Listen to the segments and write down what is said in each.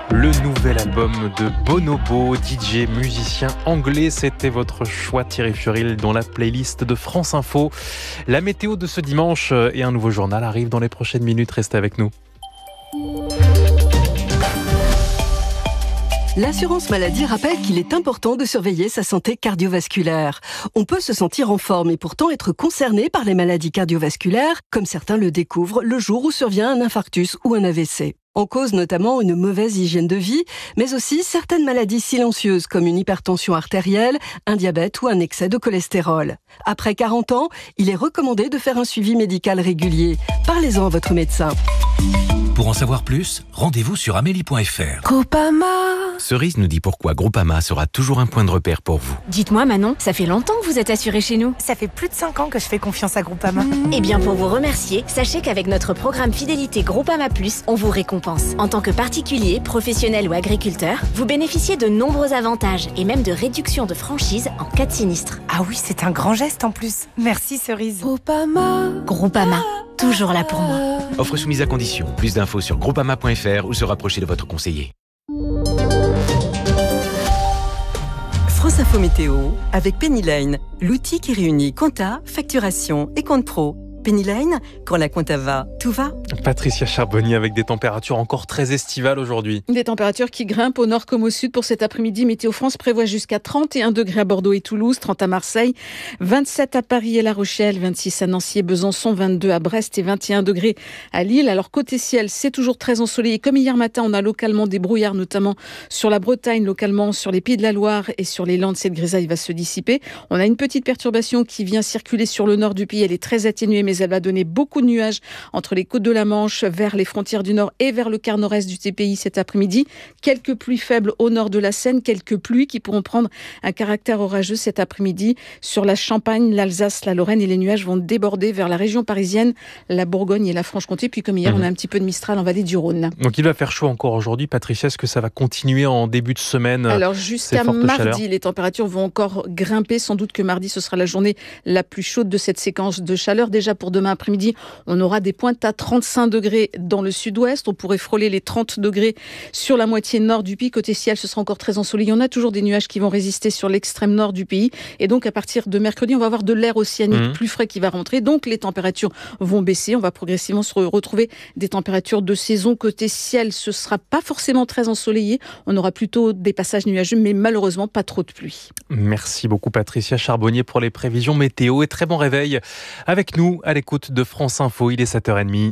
Le nouvel album de Bonobo, DJ musicien anglais, c'était votre choix Thierry Furil dans la playlist de France Info. La météo de ce dimanche et un nouveau journal arrivent dans les prochaines minutes, restez avec nous. L'assurance maladie rappelle qu'il est important de surveiller sa santé cardiovasculaire. On peut se sentir en forme et pourtant être concerné par les maladies cardiovasculaires, comme certains le découvrent le jour où survient un infarctus ou un AVC. En cause notamment une mauvaise hygiène de vie, mais aussi certaines maladies silencieuses comme une hypertension artérielle, un diabète ou un excès de cholestérol. Après 40 ans, il est recommandé de faire un suivi médical régulier. Parlez-en à votre médecin. Pour en savoir plus, rendez-vous sur amélie.fr. Groupama. Cerise nous dit pourquoi Groupama sera toujours un point de repère pour vous. Dites-moi Manon, ça fait longtemps que vous êtes assurée chez nous. Ça fait plus de 5 ans que je fais confiance à Groupama. Eh bien pour vous remercier, sachez qu'avec notre programme Fidélité Groupama Plus, on vous récompense. En tant que particulier, professionnel ou agriculteur, vous bénéficiez de nombreux avantages et même de réductions de franchise en cas de sinistre. Ah oui, c'est un grand geste en plus. Merci Cerise. Groupama, toujours là pour moi. Offre soumise à condition. Plus d'infos sur groupama.fr ou se rapprocher de votre conseiller. France Info Météo avec Penny Lane, l'outil qui réunit compta, facturation et compte pro. Penny Lane, quand la compta va, tout va. Patricia Charbonnier avec des températures encore très estivales aujourd'hui. Des températures qui grimpent au nord comme au sud pour cet après-midi. Météo France prévoit jusqu'à 31 degrés à Bordeaux et Toulouse, 30 à Marseille, 27 à Paris et La Rochelle, 26 à Nancy et Besançon, 22 à Brest et 21 degrés à Lille. Alors côté ciel, c'est toujours très ensoleillé. Comme hier matin, on a localement des brouillards, notamment sur la Bretagne, localement sur les Pays de la Loire et sur les Landes. Cette grisaille va se dissiper. On a une petite perturbation qui vient circuler sur le nord du pays. Elle est très atténuée, mais elle va donner beaucoup de nuages entre les côtes de la Manche, vers les frontières du nord et vers le quart nord-est du TPI cet après-midi. Quelques pluies faibles au nord de la Seine, quelques pluies qui pourront prendre un caractère orageux cet après-midi sur la Champagne, l'Alsace, la Lorraine, et les nuages vont déborder vers la région parisienne, la Bourgogne et la Franche-Comté. Puis comme hier, on a un petit peu de Mistral en vallée du Rhône. Donc il va faire chaud encore aujourd'hui. Patricia, est-ce que ça va continuer en début de semaine? Alors jusqu'à mardi, les températures vont encore grimper. Sans doute que mardi, ce sera la journée la plus chaude de cette séquence de chaleur. Déjà pour demain après-midi, on aura des pointes à 35 degrés dans le sud-ouest. On pourrait frôler les 30 degrés sur la moitié nord du pays. Côté ciel, ce sera encore très ensoleillé. On a toujours des nuages qui vont résister sur l'extrême nord du pays. Et donc, à partir de mercredi, on va avoir de l'air océanique plus frais qui va rentrer. Donc, les températures vont baisser. On va progressivement se retrouver des températures de saison. Côté ciel, ce sera pas forcément très ensoleillé. On aura plutôt des passages nuageux, mais malheureusement, pas trop de pluie. Merci beaucoup, Patricia Charbonnier, pour les prévisions météo. Et très bon réveil avec nous à l'écoute de France Info. Il est 7h30.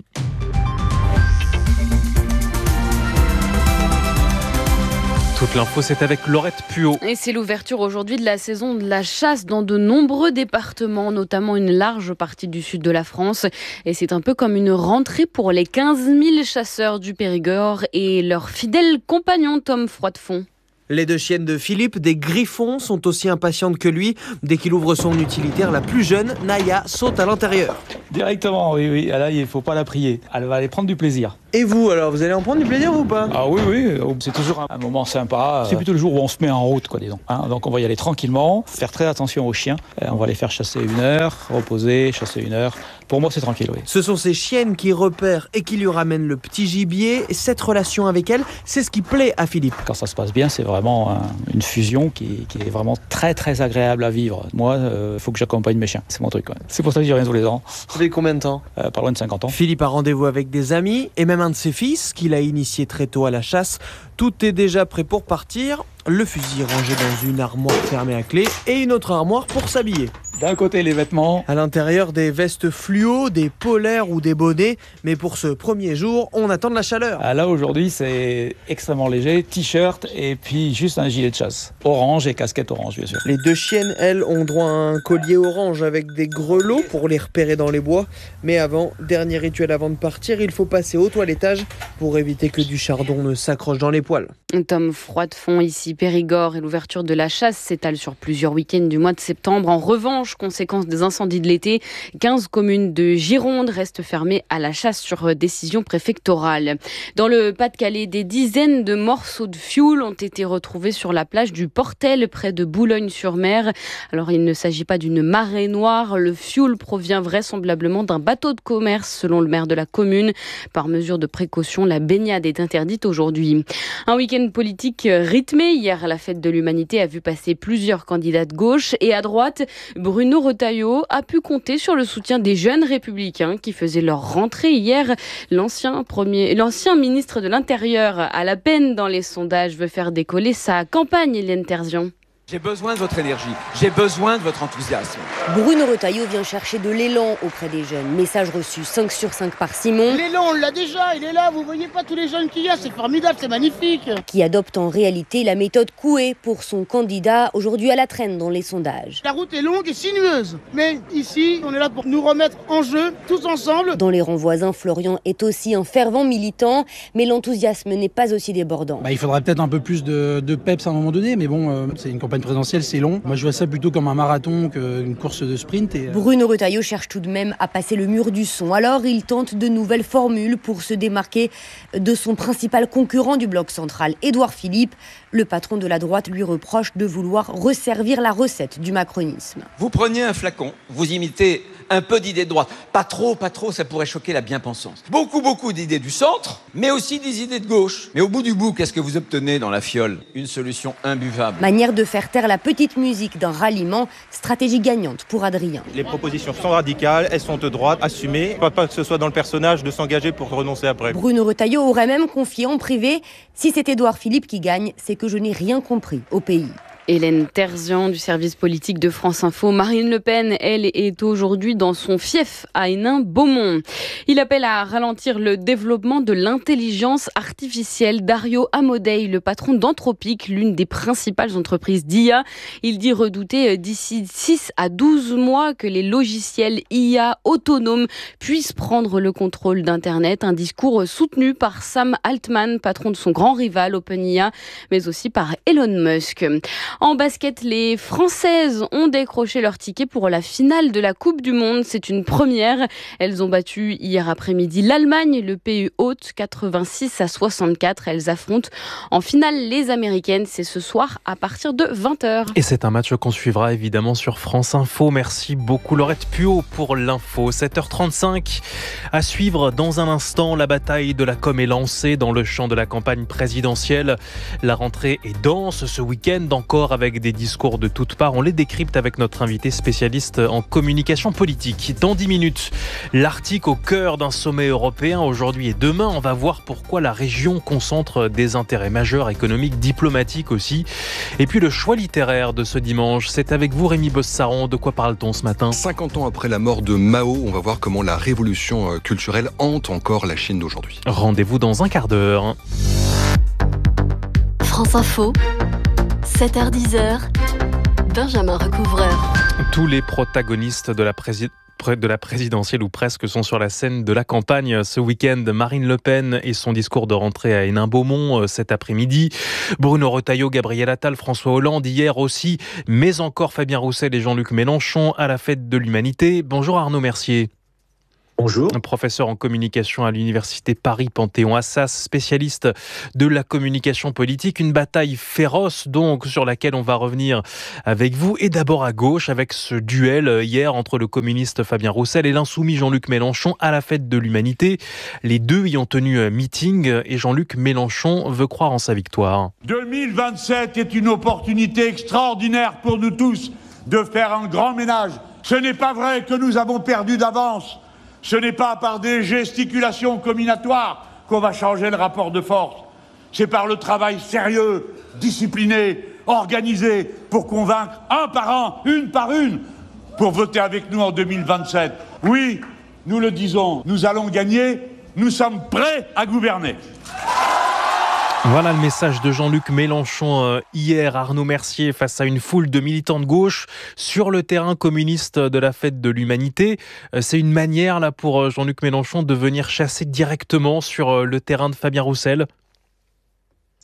Toute l'info, c'est avec Laurette Puot. Et c'est l'ouverture aujourd'hui de la saison de la chasse dans de nombreux départements, notamment une large partie du sud de la France. Et c'est un peu comme une rentrée pour les 15 000 chasseurs du Périgord et leurs fidèles compagnons Tom Froidefond. Les deux chiennes de Philippe, des griffons, sont aussi impatientes que lui. Dès qu'il ouvre son utilitaire, la plus jeune, Naya, saute à l'intérieur. Directement, oui. Là, il ne faut pas la prier. Elle va aller prendre du plaisir. Et vous, alors, vous allez en prendre du plaisir ou pas? Ah oui. C'est toujours un moment sympa. C'est plutôt le jour où on se met en route, disons. Donc on va y aller tranquillement, faire très attention aux chiens. On va les faire chasser 1 heure, reposer, chasser 1 heure. Pour moi, c'est tranquille, oui. Ce sont ces chiennes qui repèrent et qui lui ramènent le petit gibier. Cette relation avec elle, c'est ce qui plaît à Philippe. Quand ça se passe bien, c'est vraiment une fusion qui est vraiment très très agréable à vivre. Moi, il faut que j'accompagne mes chiens. C'est mon truc. C'est pour ça que j'y reviens tous les ans. Ça fait combien de temps? Pas loin de 50 ans. Philippe a rendez-vous avec des amis et même un de ses fils qu'il a initié très tôt à la chasse. Tout est déjà prêt pour partir. Le fusil rangé dans une armoire fermée à clé et une autre armoire pour s'habiller. D'un côté, les vêtements. À l'intérieur, des vestes fluo, des polaires ou des bonnets. Mais pour ce premier jour, on attend de la chaleur. Là, aujourd'hui, c'est extrêmement léger. T-shirt et puis juste un gilet de chasse. Orange et casquette orange, bien sûr. Les deux chiennes, elles, ont droit à un collier orange avec des grelots pour les repérer dans les bois. Mais avant, dernier rituel avant de partir, il faut passer au toilettage pour éviter que du chardon ne s'accroche dans les poils. Tom Froidefond, ici Périgord, et l'ouverture de la chasse s'étale sur plusieurs week-ends du mois de septembre. En revanche, conséquence des incendies de l'été, 15 communes de Gironde restent fermées à la chasse sur décision préfectorale. Dans le Pas-de-Calais, des dizaines de morceaux de fioul ont été retrouvés sur la plage du Portel, près de Boulogne-sur-Mer. Alors, il ne s'agit pas d'une marée noire. Le fioul provient vraisemblablement d'un bateau de commerce, selon le maire de la commune. Par mesure de précaution, la baignade est interdite aujourd'hui. Un week-end politique rythmé. Hier, la fête de l'Humanité a vu passer plusieurs candidats de gauche et à droite. Bruno Retailleau a pu compter sur le soutien des jeunes républicains qui faisaient leur rentrée hier. L'ancien ministre de l'Intérieur, à la peine dans les sondages, veut faire décoller sa campagne, Hélène Terzian. J'ai besoin de votre énergie, j'ai besoin de votre enthousiasme. Bruno Retailleau vient chercher de l'élan auprès des jeunes. Message reçu 5 sur 5 par Simon. L'élan, on l'a déjà, il est là, vous voyez pas tous les jeunes qu'il y a, c'est formidable, c'est magnifique. Qui adopte en réalité la méthode Coué pour son candidat, aujourd'hui à la traîne dans les sondages. La route est longue et sinueuse, mais ici, on est là pour nous remettre en jeu, tous ensemble. Dans les rangs voisins, Florian est aussi un fervent militant, mais l'enthousiasme n'est pas aussi débordant. Il faudrait peut-être un peu plus de peps à un moment donné, mais bon, c'est une campagne présidentielle, c'est long. Moi, je vois ça plutôt comme un marathon qu'une course de sprint. Bruno Retailleau cherche tout de même à passer le mur du son. Alors, il tente de nouvelles formules pour se démarquer de son principal concurrent du bloc central, Édouard Philippe. Le patron de la droite lui reproche de vouloir resservir la recette du macronisme. Vous preniez un flacon, vous imitez un peu d'idées de droite. Pas trop, ça pourrait choquer la bien-pensance. Beaucoup d'idées du centre, mais aussi des idées de gauche. Mais au bout du bout, qu'est-ce que vous obtenez dans la fiole ? Une solution imbuvable. Manière de faire taire la petite musique d'un ralliement, stratégie gagnante pour Adrien. Les propositions sont radicales, elles sont de droite, assumées. Pas que ce soit dans le personnage de s'engager pour renoncer après. Bruno Retailleau aurait même confié en privé « Si c'est Édouard Philippe qui gagne, c'est que je n'ai rien compris au pays ». Hélène Terzian du service politique de France Info. Marine Le Pen, elle, est aujourd'hui dans son fief à Hénin-Beaumont. Il appelle à ralentir le développement de l'intelligence artificielle. Dario Amodei, le patron d'Anthropic, l'une des principales entreprises d'IA, il dit redouter d'ici 6 à 12 mois que les logiciels IA autonomes puissent prendre le contrôle d'Internet. Un discours soutenu par Sam Altman, patron de son grand rival OpenIA, mais aussi par Elon Musk. En basket, les Françaises ont décroché leur ticket pour la finale de la Coupe du Monde. C'est une première. Elles ont battu hier après-midi l'Allemagne, le pays hôte, 86-64. Elles affrontent en finale les Américaines. C'est ce soir à partir de 20h. Et c'est un match qu'on suivra évidemment sur France Info. Merci beaucoup Laurette Puot pour l'info. 7h35 à suivre dans un instant. La bataille de la com est lancée dans le champ de la campagne présidentielle. La rentrée est dense ce week-end encore avec des discours de toutes parts. On les décrypte avec notre invité spécialiste en communication politique. Dans 10 minutes, l'Arctique au cœur d'un sommet européen. Aujourd'hui et demain, on va voir pourquoi la région concentre des intérêts majeurs, économiques, diplomatiques aussi. Et puis le choix littéraire de ce dimanche, c'est avec vous Rémi Bossaron. De quoi parle-t-on ce matin ? 50 ans après la mort de Mao, on va voir comment la révolution culturelle hante encore la Chine d'aujourd'hui. Rendez-vous dans un quart d'heure. France Info, 7h-10h, Benjamin Recouvreur. Tous les protagonistes de la présidentielle ou presque sont sur la scène de la campagne ce week-end. Marine Le Pen et son discours de rentrée à Hénin-Beaumont cet après-midi. Bruno Retailleau, Gabriel Attal, François Hollande hier aussi, mais encore Fabien Roussel et Jean-Luc Mélenchon à la fête de l'Humanité. Bonjour Arnaud Mercier. Bonjour. Professeur en communication à l'université Paris-Panthéon-Assas, spécialiste de la communication politique. Une bataille féroce donc sur laquelle on va revenir avec vous. Et d'abord à gauche avec ce duel hier entre le communiste Fabien Roussel et l'insoumis Jean-Luc Mélenchon à la fête de l'Humanité. Les deux y ont tenu meeting et Jean-Luc Mélenchon veut croire en sa victoire. 2027 est une opportunité extraordinaire pour nous tous de faire un grand ménage. Ce n'est pas vrai que nous avons perdu d'avance. Ce n'est pas par des gesticulations combinatoires qu'on va changer le rapport de force. C'est par le travail sérieux, discipliné, organisé, pour convaincre un par un, une par une, pour voter avec nous en 2027. Oui, nous le disons, nous allons gagner, nous sommes prêts à gouverner. Voilà le message de Jean-Luc Mélenchon hier. Arnaud Mercier face à une foule de militants de gauche sur le terrain communiste de la fête de l'Humanité. C'est une manière là pour Jean-Luc Mélenchon de venir chasser directement sur le terrain de Fabien Roussel.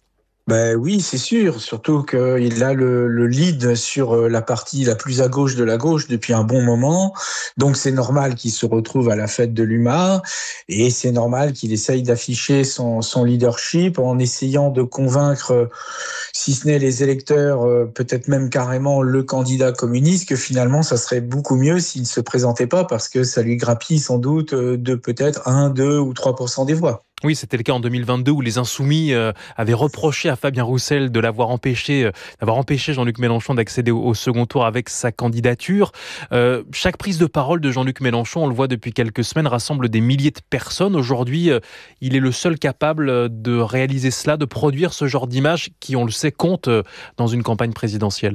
Ben oui, c'est sûr, surtout qu'il a le lead sur la partie la plus à gauche de la gauche depuis un bon moment. Donc c'est normal qu'il se retrouve à la fête de l'UMA et c'est normal qu'il essaye d'afficher son leadership en essayant de convaincre, si ce n'est les électeurs, peut-être même carrément le candidat communiste, que finalement ça serait beaucoup mieux s'il ne se présentait pas parce que ça lui grappille sans doute de peut-être 1, 2 ou 3% des voix. Oui, c'était le cas en 2022 où les Insoumis avaient reproché à Fabien Roussel d'avoir empêché Jean-Luc Mélenchon d'accéder au second tour avec sa candidature. Chaque prise de parole de Jean-Luc Mélenchon, on le voit depuis quelques semaines, rassemble des milliers de personnes. Aujourd'hui, il est le seul capable de réaliser cela, de produire ce genre d'image qui, on le sait, compte dans une campagne présidentielle.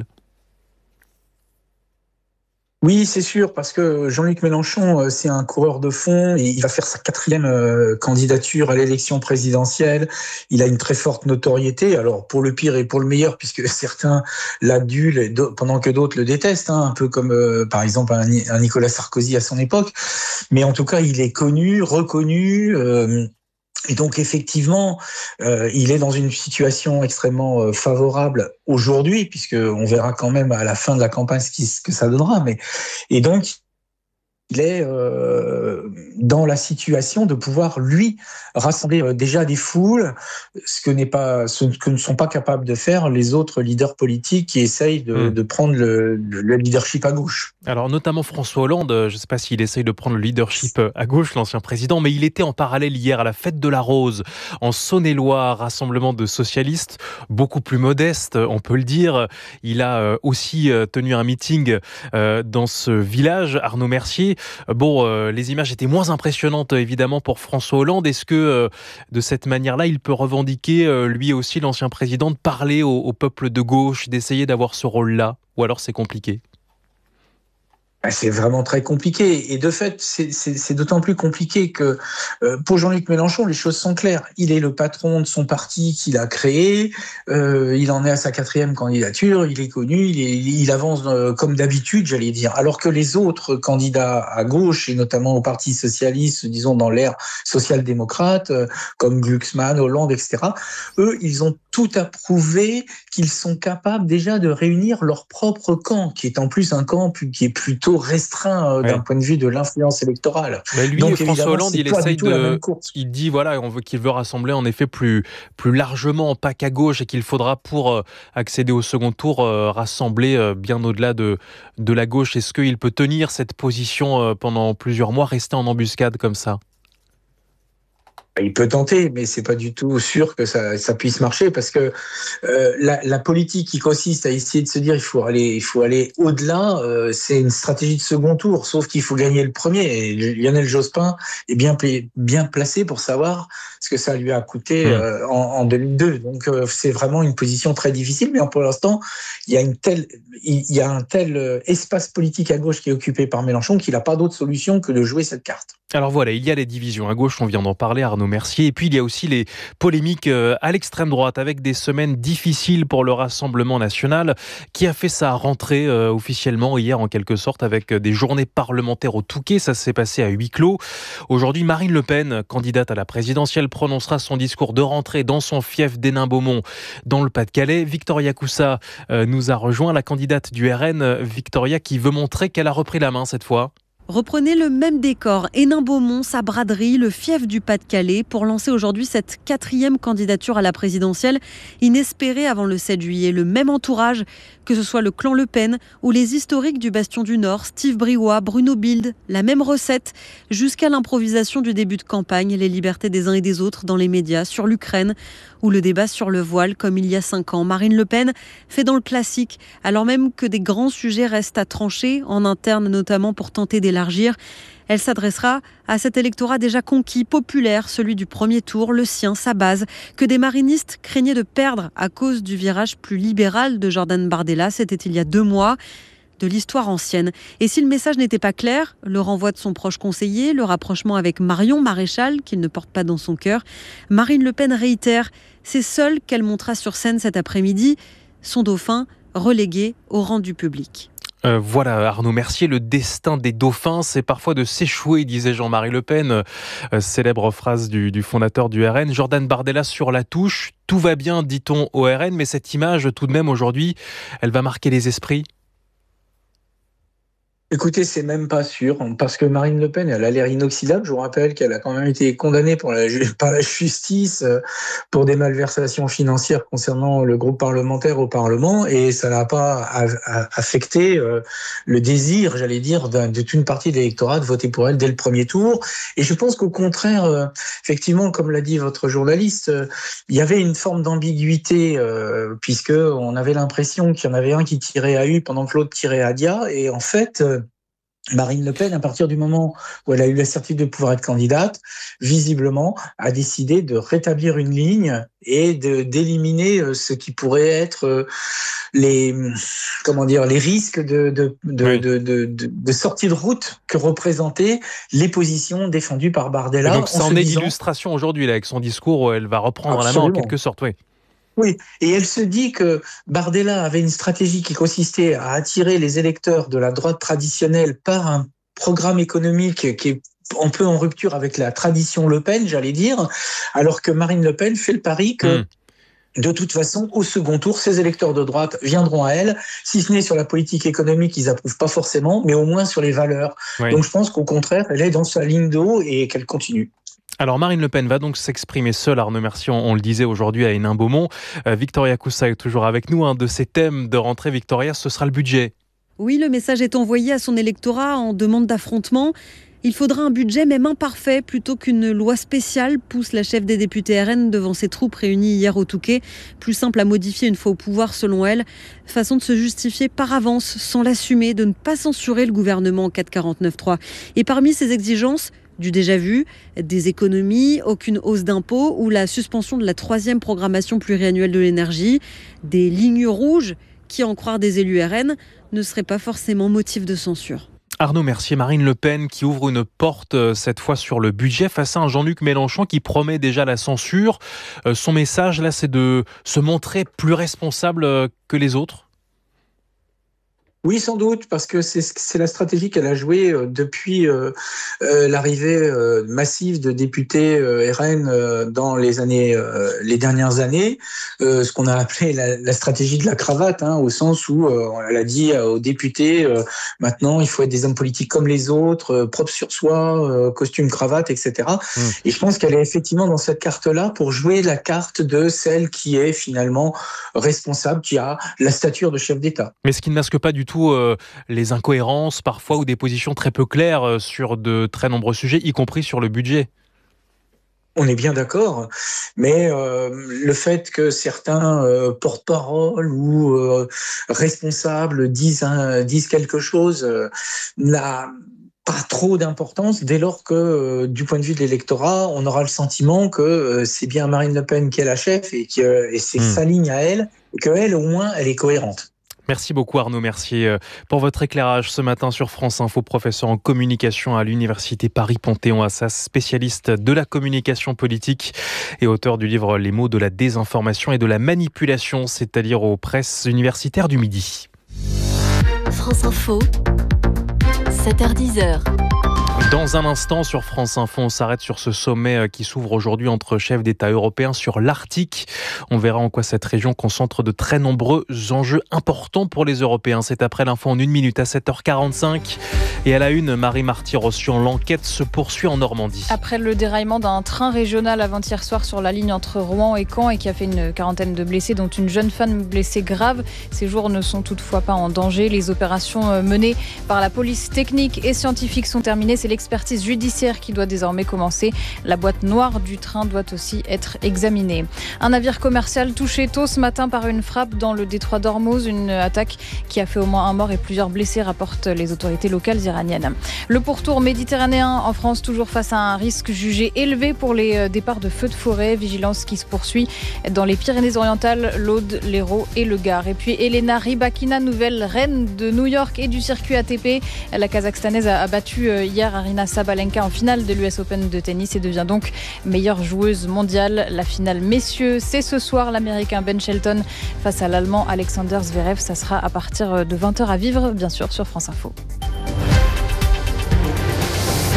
Oui, c'est sûr, parce que Jean-Luc Mélenchon, c'est un coureur de fond. Il va faire sa 4e candidature à l'élection présidentielle. Il a une très forte notoriété, alors pour le pire et pour le meilleur, puisque certains l'adulent pendant que d'autres le détestent, un peu comme par exemple un Nicolas Sarkozy à son époque. Mais en tout cas, il est connu, reconnu. Et donc effectivement, il est dans une situation extrêmement favorable aujourd'hui, puisqu'on verra quand même à la fin de la campagne ce que ça donnera. Et donc, il est dans la situation de pouvoir, lui, rassembler déjà des foules, ce que ne sont pas capables de faire les autres leaders politiques qui essayent de prendre le leadership à gauche. Alors notamment François Hollande, je ne sais pas s'il essaye de prendre le leadership à gauche, l'ancien président, mais il était en parallèle hier à la Fête de la Rose, en Saône-et-Loire, rassemblement de socialistes, beaucoup plus modeste, on peut le dire. Il a aussi tenu un meeting dans ce village, Arnaud Mercier. Bon, les images étaient moins impressionnantes évidemment pour François Hollande. Est-ce que de cette manière-là, il peut revendiquer, lui aussi, l'ancien président, de parler au peuple de gauche, d'essayer d'avoir ce rôle-là? Ou alors c'est compliqué? C'est vraiment très compliqué. Et de fait, c'est d'autant plus compliqué que pour Jean-Luc Mélenchon, les choses sont claires. Il est le patron de son parti qu'il a créé. Il en est à sa 4e candidature. Il est connu. Il avance comme d'habitude, j'allais dire. Alors que les autres candidats à gauche, et notamment au Parti socialiste, disons dans l'ère social-démocrate, comme Glucksmann, Hollande, etc., eux, ils ont tout à prouver qu'ils sont capables déjà de réunir leur propre camp, qui est en plus un camp qui est plutôt restreint d'un point de vue de l'influence électorale. Lui, donc, François Hollande, il dit voilà, qu'il veut rassembler en effet plus largement, pas qu'à gauche, et qu'il faudra pour accéder au second tour rassembler bien au-delà de la gauche. Est-ce qu'il peut tenir cette position pendant plusieurs mois, rester en embuscade comme ça? Il peut tenter, mais c'est pas du tout sûr que ça puisse marcher, parce que la politique qui consiste à essayer de se dire il faut aller au-delà, c'est une stratégie de second tour, sauf qu'il faut gagner le premier. Et Lionel Jospin est bien placé pour savoir ce que ça lui a coûté en 2002. Donc c'est vraiment une position très difficile, mais pour l'instant, il y a un tel espace politique à gauche qui est occupé par Mélenchon qu'il n'a pas d'autre solution que de jouer cette carte. Alors voilà, il y a les divisions à gauche, on vient d'en parler, Arnaud Mercier, et puis il y a aussi les polémiques à l'extrême droite, avec des semaines difficiles pour le Rassemblement national, qui a fait sa rentrée officiellement hier en quelque sorte, avec des journées parlementaires au Touquet. Ça s'est passé à huis clos. Aujourd'hui, Marine Le Pen, candidate à la présidentielle, prononcera son discours de rentrée dans son fief d'Hénin-Beaumont, dans le Pas-de-Calais. Victoria Coussa nous a rejoint, la candidate du RN, Victoria, qui veut montrer qu'elle a repris la main cette fois. Reprenez le même décor, Hénin-Beaumont, sa braderie, le fief du Pas-de-Calais, pour lancer aujourd'hui cette 4e candidature à la présidentielle, inespérée avant le 7 juillet. Le même entourage, que ce soit le clan Le Pen ou les historiques du Bastion du Nord, Steve Briouat, Bruno Bilde, la même recette, jusqu'à l'improvisation du début de campagne, les libertés des uns et des autres dans les médias, sur l'Ukraine ou le débat sur le voile, comme il y a 5 ans. Marine Le Pen fait dans le classique, alors même que des grands sujets restent à trancher, en interne notamment pour tenter d'élargir. Elle s'adressera à cet électorat déjà conquis, populaire, celui du premier tour, le sien, sa base, que des marinistes craignaient de perdre à cause du virage plus libéral de Jordan Bardella. C'était il y a 2 mois. De l'histoire ancienne. Et si le message n'était pas clair, le renvoi de son proche conseiller, le rapprochement avec Marion Maréchal, qu'il ne porte pas dans son cœur, Marine Le Pen réitère, c'est seule qu'elle montera sur scène cet après-midi, son dauphin relégué au rang du public. Voilà Arnaud Mercier, le destin des dauphins, c'est parfois de s'échouer, disait Jean-Marie Le Pen, célèbre phrase du fondateur du RN. Jordan Bardella sur la touche, Tout va bien, dit-on au RN, mais cette image, tout de même, aujourd'hui, elle va marquer les esprits. Écoutez, c'est même pas sûr, parce que Marine Le Pen, elle a l'air inoxydable. Je vous rappelle qu'elle a quand même été condamnée par la justice pour des malversations financières concernant le groupe parlementaire au Parlement, et ça n'a pas affecté le désir, j'allais dire, de toute une partie de l'électorat de voter pour elle dès le premier tour. Et je pense qu'au contraire, effectivement, comme l'a dit votre journaliste, il y avait une forme d'ambiguïté, puisque on avait l'impression qu'il y en avait un qui tirait à U pendant que l'autre tirait à Dia, et en fait, Marine Le Pen, à partir du moment où elle a eu la certitude de pouvoir être candidate, visiblement a décidé de rétablir une ligne et d'éliminer ce qui pourrait être les risques de sortie de route que représentaient les positions défendues par Bardella. Et donc ça en est l'illustration aujourd'hui, là, avec son discours où elle va reprendre la main en quelque sorte, oui. Oui, et elle se dit que Bardella avait une stratégie qui consistait à attirer les électeurs de la droite traditionnelle par un programme économique qui est un peu en rupture avec la tradition Le Pen, j'allais dire, alors que Marine Le Pen fait le pari que de toute façon, au second tour, ces électeurs de droite viendront à elle, si ce n'est sur la politique économique, ils approuvent pas forcément, mais au moins sur les valeurs. Oui. Donc je pense qu'au contraire, elle est dans sa ligne de haut et qu'elle continue. Alors Marine Le Pen va donc s'exprimer seule, Arnaud Mercier, on le disait aujourd'hui à Hénin-Beaumont. Victoria Coussa est toujours avec nous. Un de ses thèmes de rentrée, Victoria, ce sera le budget. Oui, le message est envoyé à son électorat en demande d'affrontement. Il faudra un budget même imparfait plutôt qu'une loi spéciale, pousse la chef des députés RN devant ses troupes réunies hier au Touquet. Plus simple à modifier une fois au pouvoir selon elle. Façon de se justifier par avance sans l'assumer, de ne pas censurer le gouvernement en cas de 49.3. Et parmi ces exigences, du déjà vu, des économies, aucune hausse d'impôts ou la suspension de la 3e programmation pluriannuelle de l'énergie. Des lignes rouges qui, en croire des élus RN, ne seraient pas forcément motif de censure. Arnaud Mercier, Marine Le Pen qui ouvre une porte cette fois sur le budget face à un Jean-Luc Mélenchon qui promet déjà la censure. Son message là, c'est de se montrer plus responsable que les autres. Oui, sans doute, parce que c'est la stratégie qu'elle a jouée depuis l'arrivée massive de députés RN dans les dernières années, ce qu'on a appelé la stratégie de la cravate, au sens où elle a dit aux députés maintenant il faut être des hommes politiques comme les autres, propres sur soi, costume, cravate, etc. Et je pense qu'elle est effectivement dans cette carte-là pour jouer la carte de celle qui est finalement responsable, qui a la stature de chef d'État. Mais ce qui ne masque pas du tout les incohérences parfois ou des positions très peu claires sur de très nombreux sujets, y compris sur le budget. On est bien d'accord, mais le fait que certains porte-parole ou responsables disent quelque chose n'a pas trop d'importance dès lors que, du point de vue de l'électorat, on aura le sentiment que c'est bien Marine Le Pen qui est la chef et c'est sa ligne à elle, et qu'elle, au moins, elle est cohérente. Merci beaucoup Arnaud Mercier pour votre éclairage ce matin sur France Info, professeur en communication à l'Université Paris-Panthéon-Assas, spécialiste de la communication politique et auteur du livre Les mots de la désinformation et de la manipulation, c'est-à-dire aux presses universitaires du Midi. France Info, 7h-10h. Dans un instant sur France Info, on s'arrête sur ce sommet qui s'ouvre aujourd'hui entre chefs d'État européens sur l'Arctique. On verra en quoi cette région concentre de très nombreux enjeux importants pour les Européens. C'est après l'info en 1 minute à 7h45. Et à la une, Marie Marty-Rossian, l'enquête se poursuit en Normandie. Après le déraillement d'un train régional avant-hier soir sur la ligne entre Rouen et Caen et qui a fait une quarantaine de blessés, dont une jeune femme blessée grave. Ces jours ne sont toutefois pas en danger. Les opérations menées par la police technique et scientifique sont terminées. C'est l'expertise judiciaire qui doit désormais commencer. La boîte noire du train doit aussi être examinée. Un navire commercial touché tôt ce matin par une frappe dans le détroit d'Ormuz. Une attaque qui a fait au moins un mort et plusieurs blessés, rapportent les autorités locales iraniennes. Le pourtour méditerranéen en France, toujours face à un risque jugé élevé pour les départs de feux de forêt. Vigilance qui se poursuit dans les Pyrénées-Orientales, l'Aude, l'Hérault et le Gard. Et puis Elena Rybakina, nouvelle reine de New York et du circuit ATP. La Kazakhstanaise a battu hier Arina Sabalenka en finale de l'US Open de tennis et devient donc meilleure joueuse mondiale. La finale messieurs, c'est ce soir. L'Américain Ben Shelton face à l'Allemand Alexander Zverev. Ça sera à partir de 20h à vivre, bien sûr, sur France Info.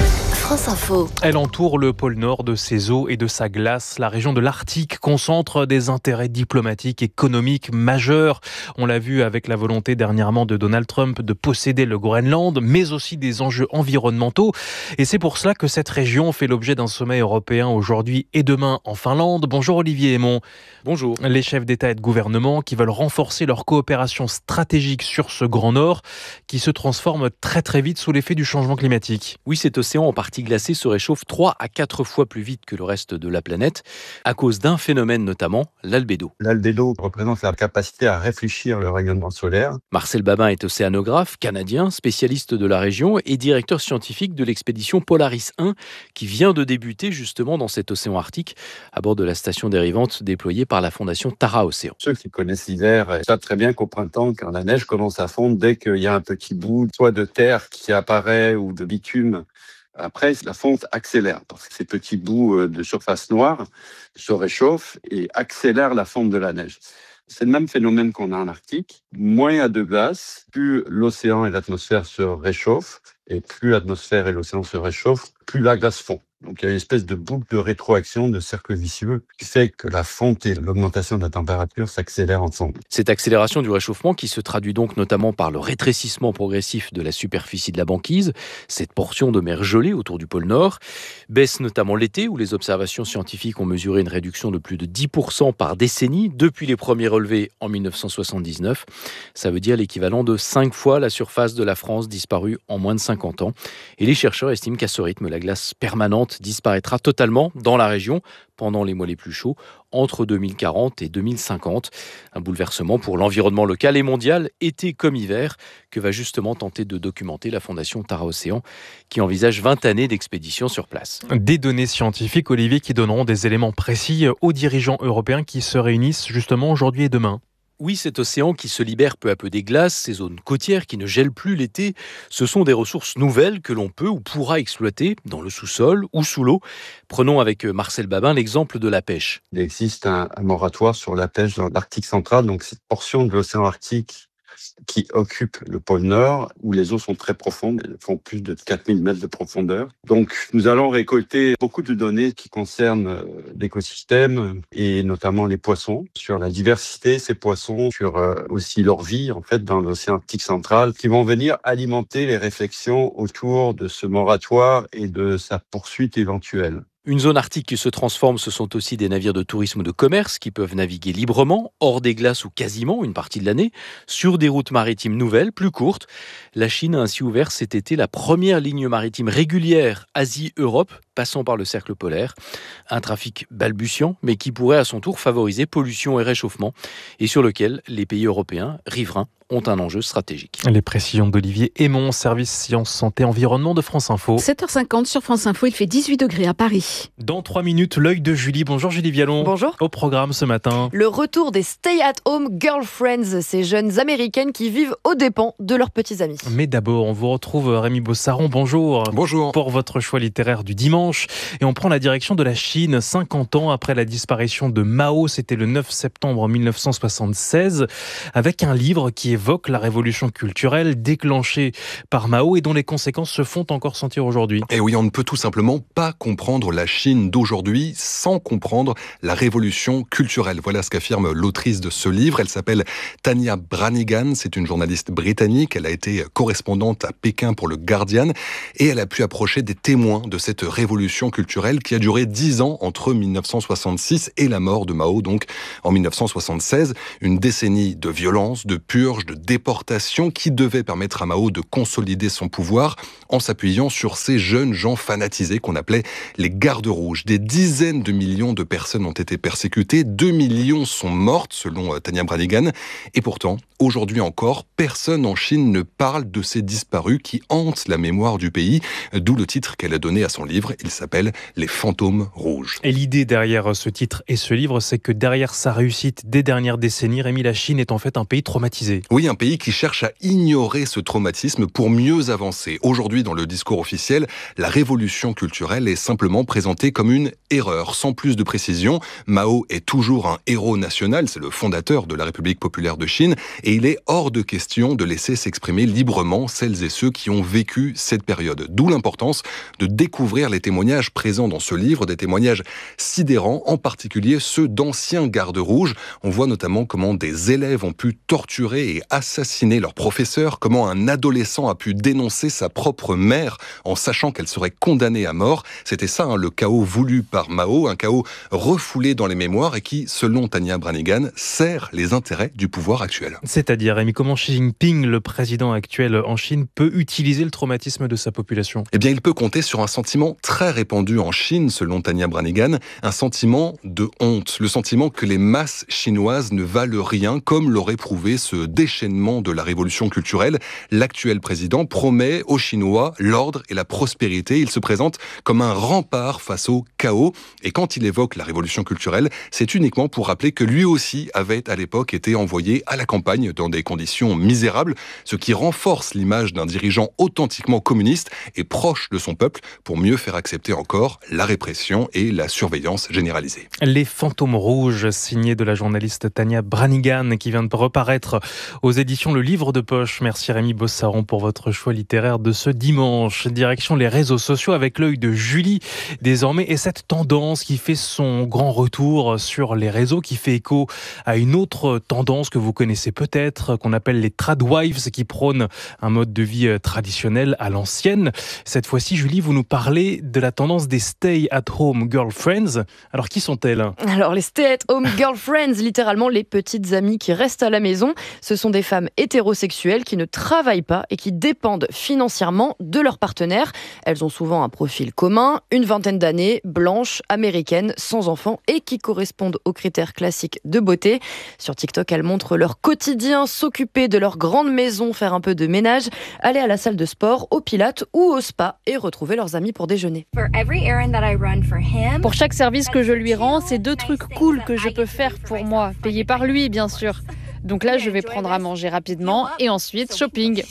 France Info. Elle entoure le pôle Nord de ses eaux et de sa glace. La région de l'Arctique concentre des intérêts diplomatiques, économiques majeurs. On l'a vu avec la volonté dernièrement de Donald Trump de posséder le Groenland, mais aussi des enjeux environnementaux. Et c'est pour cela que cette région fait l'objet d'un sommet européen aujourd'hui et demain en Finlande. Bonjour Olivier Aymon. Bonjour. Les chefs d'État et de gouvernement qui veulent renforcer leur coopération stratégique sur ce Grand Nord qui se transforme très très vite sous l'effet du changement climatique. Oui, cet océan en partie glacé se réchauffe 3 à 4 fois plus vite que le reste de la planète, à cause d'un phénomène notamment, l'albédo. L'albédo représente la capacité à réfléchir le rayonnement solaire. Marcel Babin est océanographe canadien, spécialiste de la région et directeur scientifique de l'expédition Polaris 1 qui vient de débuter justement dans cet océan Arctique à bord de la station dérivante déployée par la fondation Tara Océan. Ceux qui connaissent l'hiver savent très bien qu'au printemps, quand la neige commence à fondre, dès qu'il y a un petit bout, soit de terre qui apparaît ou de bitume, après, la fonte accélère parce que ces petits bouts de surface noire se réchauffent et accélèrent la fonte de la neige. C'est le même phénomène qu'on a en Arctique. Moins il y a de glace, plus l'océan et l'atmosphère se réchauffent. Et plus l'atmosphère et l'océan se réchauffent, plus la glace fond. Donc il y a une espèce de boucle de rétroaction, de cercle vicieux, qui fait que la fonte et l'augmentation de la température s'accélèrent ensemble. Cette accélération du réchauffement qui se traduit donc notamment par le rétrécissement progressif de la superficie de la banquise, cette portion de mer gelée autour du pôle Nord, baisse notamment l'été où les observations scientifiques ont mesuré une réduction de plus de 10% par décennie depuis les premiers relevés en 1979. Ça veut dire l'équivalent de 5 fois la surface de la France disparue en moins de 50 ans. Et les chercheurs estiment qu'à ce rythme, la glace permanente disparaîtra totalement dans la région pendant les mois les plus chauds, entre 2040 et 2050. Un bouleversement pour l'environnement local et mondial, été comme hiver, que va justement tenter de documenter la fondation Tara Océan, qui envisage 20 années d'expédition sur place. Des données scientifiques, Olivier, qui donneront des éléments précis aux dirigeants européens qui se réunissent justement aujourd'hui et demain. Oui, cet océan qui se libère peu à peu des glaces, ces zones côtières qui ne gèlent plus l'été, ce sont des ressources nouvelles que l'on peut ou pourra exploiter dans le sous-sol ou sous l'eau. Prenons avec Marcel Babin l'exemple de la pêche. Il existe un moratoire sur la pêche dans l'Arctique central, donc cette portion de l'océan Arctique qui occupe le pôle Nord, où les eaux sont très profondes, elles font plus de 4000 mètres de profondeur. Donc nous allons récolter beaucoup de données qui concernent l'écosystème et notamment les poissons, sur la diversité de ces poissons, sur aussi leur vie en fait dans l'océan Arctique central, qui vont venir alimenter les réflexions autour de ce moratoire et de sa poursuite éventuelle. Une zone arctique qui se transforme, ce sont aussi des navires de tourisme ou de commerce qui peuvent naviguer librement, hors des glaces ou quasiment une partie de l'année, sur des routes maritimes nouvelles, plus courtes. La Chine a ainsi ouvert cet été la première ligne maritime régulière Asie-Europe, passant par le cercle polaire. Un trafic balbutiant, mais qui pourrait à son tour favoriser pollution et réchauffement, et sur lequel les pays européens, riverains, ont un enjeu stratégique. Les précisions d'Olivier Aymon, service sciences, santé, environnement de France Info. 7h50 sur France Info, il fait 18 degrés à Paris. Dans 3 minutes, l'œil de Julie. Bonjour Julie Vialon. Bonjour. Au programme ce matin. Le retour des stay-at-home girlfriends, ces jeunes américaines qui vivent aux dépens de leurs petits amis. Mais d'abord, on vous retrouve Rémi Bossaron. Bonjour. Bonjour. Pour votre choix littéraire du dimanche. Et on prend la direction de la Chine, 50 ans après la disparition de Mao. C'était le 9 septembre 1976, avec un livre qui évoque la révolution culturelle déclenchée par Mao et dont les conséquences se font encore sentir aujourd'hui. Et oui, on ne peut tout simplement pas comprendre la Chine d'aujourd'hui sans comprendre la révolution culturelle. Voilà ce qu'affirme l'autrice de ce livre. Elle s'appelle Tanya Branigan. C'est une journaliste britannique. Elle a été correspondante à Pékin pour le Guardian et elle a pu approcher des témoins de cette révolution culturelle qui a duré 10 ans entre 1966 et la mort de Mao, donc en 1976. Une décennie de violence, de purge, de déportation qui devait permettre à Mao de consolider son pouvoir en s'appuyant sur ces jeunes gens fanatisés qu'on appelait les gardes rouges. Des dizaines de millions de personnes ont été persécutées, 2 millions sont mortes selon Tanya Branigan. Et pourtant, aujourd'hui encore, personne en Chine ne parle de ces disparus qui hantent la mémoire du pays, d'où le titre qu'elle a donné à son livre. Il s'appelle Les Fantômes Rouges. Et l'idée derrière ce titre et ce livre, c'est que derrière sa réussite des dernières décennies, Rémi, la Chine est en fait un pays traumatisé. Oui, un pays qui cherche à ignorer ce traumatisme pour mieux avancer. Aujourd'hui, dans le discours officiel, la révolution culturelle est simplement présentée comme une erreur. Sans plus de précision, Mao est toujours un héros national, c'est le fondateur de la République populaire de Chine, et il est hors de question de laisser s'exprimer librement celles et ceux qui ont vécu cette période. D'où l'importance de découvrir les témoignages présents dans ce livre, des témoignages sidérants, en particulier ceux d'anciens gardes rouges. On voit notamment comment des élèves ont pu torturer et assassiner leurs professeurs, comment un adolescent a pu dénoncer sa propre mère en sachant qu'elle serait condamnée à mort. C'était ça, le chaos voulu par Mao, un chaos refoulé dans les mémoires et qui, selon Tania Branigan, sert les intérêts du pouvoir actuel. C'est-à-dire, Rémi, comment Xi Jinping, le président actuel en Chine, peut utiliser le traumatisme de sa population ? Eh bien, il peut compter sur un sentiment très répandu en Chine, selon Tania Branigan, un sentiment de honte, le sentiment que les masses chinoises ne valent rien, comme l'aurait prouvé ce déchaînement de la révolution culturelle. L'actuel président promet aux Chinois l'ordre et la prospérité. Il se présente comme un rempart face au chaos. Et quand il évoque la révolution culturelle, c'est uniquement pour rappeler que lui aussi avait à l'époque été envoyé à la campagne dans des conditions misérables, ce qui renforce l'image d'un dirigeant authentiquement communiste et proche de son peuple pour mieux faire accepter encore la répression et la surveillance généralisée. Les Fantômes Rouges, signé de la journaliste Tania Branigan, qui vient de reparaître aux éditions Le Livre de Poche. Merci Rémi Bossaron pour votre choix littéraire de ce dimanche. Direction les réseaux sociaux avec l'œil de Julie désormais, et cette tendance qui fait son grand retour sur les réseaux, qui fait écho à une autre tendance que vous connaissez peut-être, qu'on appelle les tradwives, qui prônent un mode de vie traditionnel à l'ancienne. Cette fois-ci, Julie, vous nous parlez de la tendance des stay-at-home girlfriends. Alors, qui sont-elles ? Alors, les stay-at-home girlfriends, littéralement les petites amies qui restent à la maison, ce sont des femmes hétérosexuelles qui ne travaillent pas et qui dépendent financièrement de leur partenaire. Elles ont souvent un profil commun, une vingtaine d'années, blanches, américaines, sans enfants et qui correspondent aux critères classiques de beauté. Sur TikTok, elles montrent leur quotidien, s'occuper de leur grande maison, faire un peu de ménage, aller à la salle de sport, au pilates ou au spa et retrouver leurs amis pour déjeuner. Pour chaque service que je lui rends, c'est 2 trucs cool que je peux faire pour moi, payés par lui bien sûr. Donc là, je vais prendre à manger rapidement et ensuite shopping.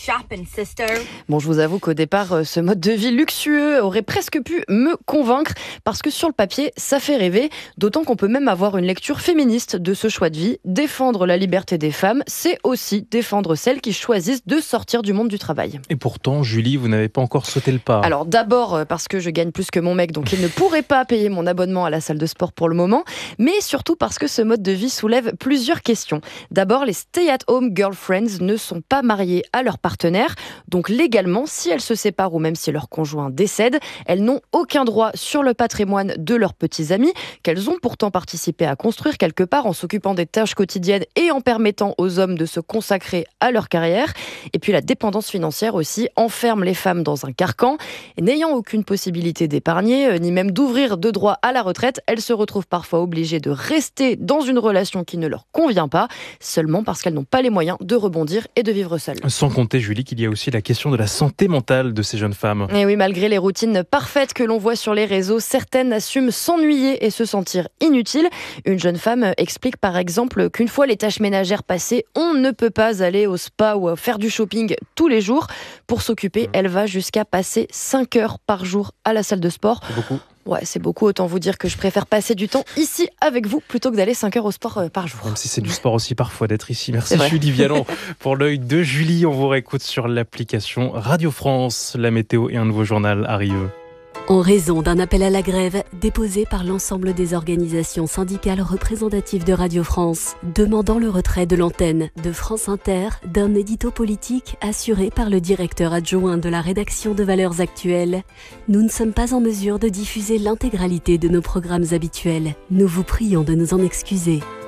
Bon, je vous avoue qu'au départ, ce mode de vie luxueux aurait presque pu me convaincre parce que sur le papier, ça fait rêver, d'autant qu'on peut même avoir une lecture féministe de ce choix de vie. Défendre la liberté des femmes, c'est aussi défendre celles qui choisissent de sortir du monde du travail. Et pourtant, Julie, vous n'avez pas encore sauté le pas. Alors d'abord parce que je gagne plus que mon mec, donc il ne pourrait pas payer mon abonnement à la salle de sport pour le moment, mais surtout parce que ce mode de vie soulève plusieurs questions. D'abord, les stay-at-home girlfriends ne sont pas mariées à leur partenaire, donc légalement, si elles se séparent ou même si leur conjoint décède, elles n'ont aucun droit sur le patrimoine de leurs petits amis, qu'elles ont pourtant participé à construire quelque part en s'occupant des tâches quotidiennes et en permettant aux hommes de se consacrer à leur carrière. Et puis la dépendance financière aussi enferme les femmes dans un carcan. Et n'ayant aucune possibilité d'épargner, ni même d'ouvrir de droit à la retraite, elles se retrouvent parfois obligées de rester dans une relation qui ne leur convient pas, seulement parce qu'elles n'ont pas les moyens de rebondir et de vivre seules. Sans compter, Julie, qu'il y a aussi la question de la santé mentale de ces jeunes femmes. Et oui, malgré les routines parfaites que l'on voit sur les réseaux, certaines assument s'ennuyer et se sentir inutiles. Une jeune femme explique par exemple qu'une fois les tâches ménagères passées, on ne peut pas aller au spa ou faire du shopping tous les jours. Pour s'occuper, elle va jusqu'à passer 5 heures par jour à la salle de sport. C'est beaucoup. Ouais, c'est beaucoup. Autant vous dire que je préfère passer du temps ici avec vous plutôt que d'aller 5 heures au sport par jour. Même si c'est du sport aussi parfois d'être ici. Merci Julie Vialan pour l'œil de Julie. On vous réécoute sur l'application Radio France. La météo et un nouveau journal arrivent. En raison d'un appel à la grève déposé par l'ensemble des organisations syndicales représentatives de Radio France, demandant le retrait de l'antenne de France Inter d'un édito politique assuré par le directeur adjoint de la rédaction de Valeurs Actuelles, nous ne sommes pas en mesure de diffuser l'intégralité de nos programmes habituels. Nous vous prions de nous en excuser.